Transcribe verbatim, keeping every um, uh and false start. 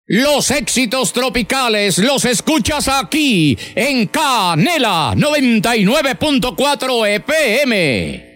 Los éxitos tropicales los escuchas aquí en Canela noventa y nueve punto cuatro F M.